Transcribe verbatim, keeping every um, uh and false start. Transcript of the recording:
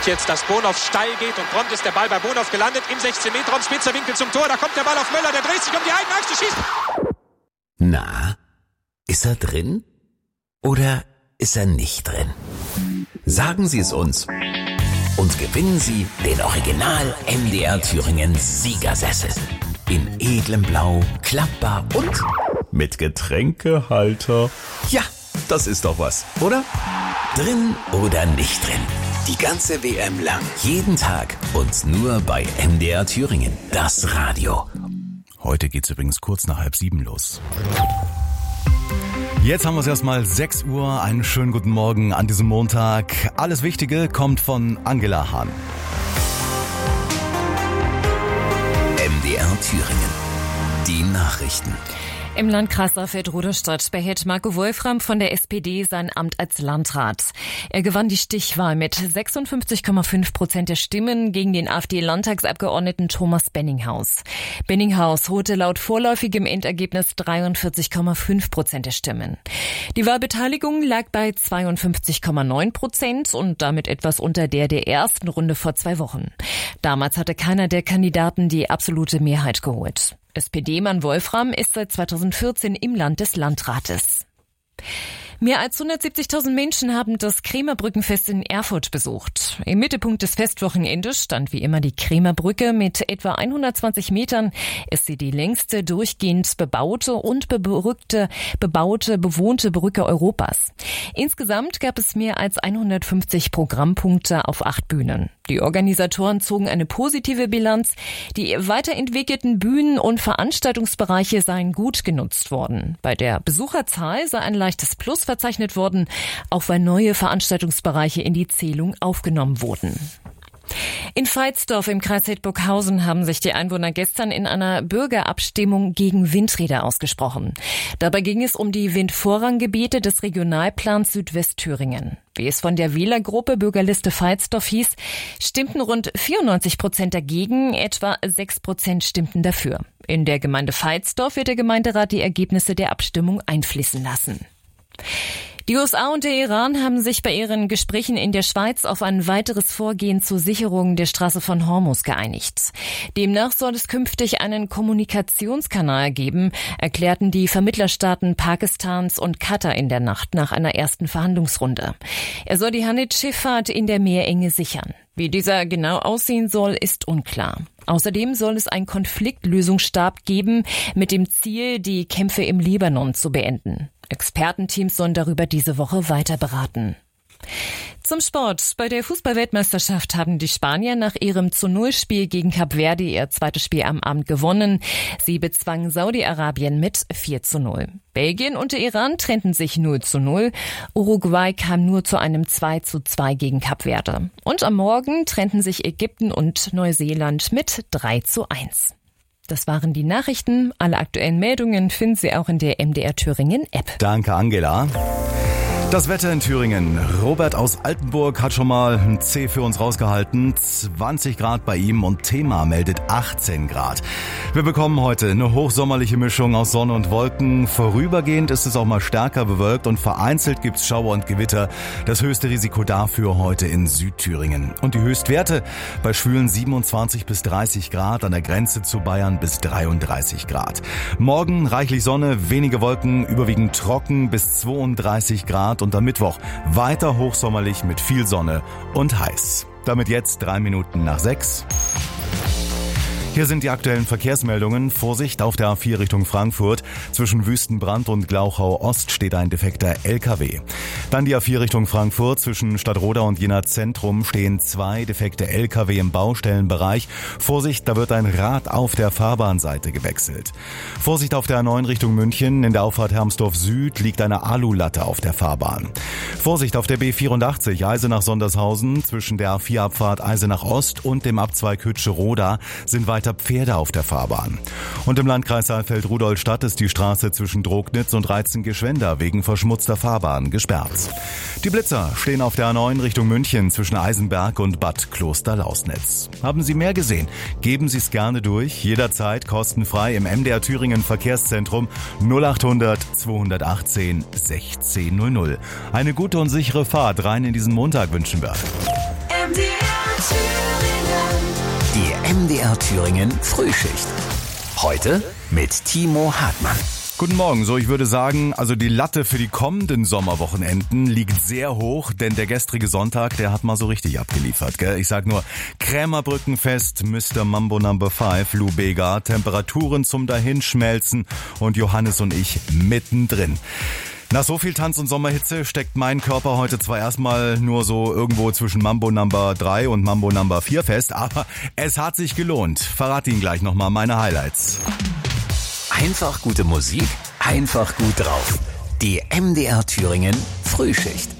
jetzt, dass Bonhoff steil geht und prompt ist der Ball bei Bonhoff gelandet im sechzehn Meter Raum, spitzer Winkel zum Tor, da kommt der Ball auf Möller, der dreht sich um die eigene Achse, schießt. Na, ist er drin oder ist er nicht drin? Sagen Sie es uns und gewinnen Sie den Original M D R Thüringen Siegersessel. In edlem Blau, klappbar und mit Getränkehalter. Ja, das ist doch was, oder? Drin oder nicht drin? Die ganze W M lang. Jeden Tag und nur bei M D R Thüringen. Das Radio. Heute geht's übrigens kurz nach halb sieben los. Jetzt haben wir es erstmal sechs Uhr. Einen schönen guten Morgen an diesem Montag. Alles Wichtige kommt von Angela Hahn. M D R Thüringen. Die Nachrichten. Im Landkreis Saalfeld-Rudolstadt behält Marco Wolfram von der S P D sein Amt als Landrat. Er gewann die Stichwahl mit sechsundfünfzig Komma fünf Prozent der Stimmen gegen den AfD-Landtagsabgeordneten Thomas Benninghaus. Benninghaus holte laut vorläufigem Endergebnis dreiundvierzig Komma fünf Prozent der Stimmen. Die Wahlbeteiligung lag bei zweiundfünfzig Komma neun Prozent und damit etwas unter der der ersten Runde vor zwei Wochen. Damals hatte keiner der Kandidaten die absolute Mehrheit geholt. S P D-Mann Wolfram ist seit zweitausendvierzehn im Land des Landrates. Mehr als hundertsiebzigtausend Menschen haben das Krämerbrückenfest in Erfurt besucht. Im Mittelpunkt des Festwochenendes stand wie immer die Krämerbrücke mit etwa hundertzwanzig Metern. Ist sie die längste durchgehend bebaute und bebrückte, bebaute, bewohnte Brücke Europas. Insgesamt gab es mehr als hundertfünfzig Programmpunkte auf acht Bühnen. Die Organisatoren zogen eine positive Bilanz. Die weiterentwickelten Bühnen- und Veranstaltungsbereiche seien gut genutzt worden. Bei der Besucherzahl sei ein leichtes Plus verzeichnet worden, auch weil neue Veranstaltungsbereiche in die Zählung aufgenommen wurden. In Veitsdorf im Kreis Hildburghausen haben sich die Einwohner gestern in einer Bürgerabstimmung gegen Windräder ausgesprochen. Dabei ging es um die Windvorranggebiete des Regionalplans Südwestthüringen. Wie es von der Wählergruppe Bürgerliste Veitsdorf hieß, stimmten rund vierundneunzig Prozent dagegen, etwa sechs Prozent stimmten dafür. In der Gemeinde Veitsdorf wird der Gemeinderat die Ergebnisse der Abstimmung einfließen lassen. Die U S A und der Iran haben sich bei ihren Gesprächen in der Schweiz auf ein weiteres Vorgehen zur Sicherung der Straße von Hormuz geeinigt. Demnach soll es künftig einen Kommunikationskanal geben, erklärten die Vermittlerstaaten Pakistans und Katar in der Nacht nach einer ersten Verhandlungsrunde. Er soll die Handelsschifffahrt in der Meerenge sichern. Wie dieser genau aussehen soll, ist unklar. Außerdem soll es einen Konfliktlösungsstab geben, mit dem Ziel, die Kämpfe im Libanon zu beenden. Expertenteams sollen darüber diese Woche weiter beraten. Zum Sport. Bei der Fußball-Weltmeisterschaft haben die Spanier nach ihrem zu null Spiel gegen Kap Verde ihr zweites Spiel am Abend gewonnen. Sie bezwangen Saudi-Arabien mit vier zu null. Belgien und der Iran trennten sich null zu null. Uruguay kam nur zu einem zwei zu zwei gegen Kap Verde. Und am Morgen trennten sich Ägypten und Neuseeland mit drei zu eins. Das waren die Nachrichten. Alle aktuellen Meldungen finden Sie auch in der M D R Thüringen App. Danke, Angela. Das Wetter in Thüringen. Robert aus Altenburg hat schon mal ein C für uns rausgehalten. zwanzig Grad bei ihm und Thema meldet achtzehn Grad. Wir bekommen heute eine hochsommerliche Mischung aus Sonne und Wolken. Vorübergehend ist es auch mal stärker bewölkt und vereinzelt gibt's Schauer und Gewitter. Das höchste Risiko dafür heute in Südthüringen. Und die Höchstwerte bei schwülen siebenundzwanzig bis dreißig Grad, an der Grenze zu Bayern bis dreiunddreißig Grad. Morgen reichlich Sonne, wenige Wolken, überwiegend trocken bis zweiunddreißig Grad. Und am Mittwoch weiter hochsommerlich mit viel Sonne und heiß. Damit jetzt drei Minuten nach sechs. Hier sind die aktuellen Verkehrsmeldungen. Vorsicht auf der A vier Richtung Frankfurt. Zwischen Wüstenbrand und Glauchau Ost steht ein defekter L K W. Dann die A vier Richtung Frankfurt. Zwischen Stadtroda und Jena Zentrum stehen zwei defekte L K W im Baustellenbereich. Vorsicht, da wird ein Rad auf der Fahrbahnseite gewechselt. Vorsicht auf der A neun Richtung München. In der Auffahrt Hermsdorf Süd liegt eine Alulatte auf der Fahrbahn. Vorsicht auf der B vierundachtzig Eisenach-Sondershausen. Zwischen der A vier Abfahrt Eisenach Ost und dem Abzweig Hütsche-Roda sind weiter Pferde auf der Fahrbahn. Und im Landkreis Saalfeld-Rudolstadt ist die Straße zwischen Drognitz und Reizengeschwender wegen verschmutzter Fahrbahn gesperrt. Die Blitzer stehen auf der A neun Richtung München zwischen Eisenberg und Bad Klosterlausnitz. Haben Sie mehr gesehen? Geben Sie es gerne durch, jederzeit kostenfrei im M D R Thüringen Verkehrszentrum null achthundert zweihundertachtzehn sechzehn null null. Eine gute und sichere Fahrt rein in diesen Montag wünschen wir. M D R M D R Thüringen Frühschicht. Heute mit Timo Hartmann. Guten Morgen. So, ich würde sagen, also die Latte für die kommenden Sommerwochenenden liegt sehr hoch, denn der gestrige Sonntag, der hat mal so richtig abgeliefert, gell? Ich sag nur, Krämerbrückenfest, Mister Mambo Number Five, Lou Bega, Temperaturen zum Dahinschmelzen und Johannes und ich mittendrin. Nach so viel Tanz- und Sommerhitze steckt mein Körper heute zwar erstmal nur so irgendwo zwischen Mambo Number drei und Mambo Number vier fest, aber es hat sich gelohnt. Verrate Ihnen gleich nochmal meine Highlights. Einfach gute Musik, einfach gut drauf. Die M D R Thüringen Frühschicht.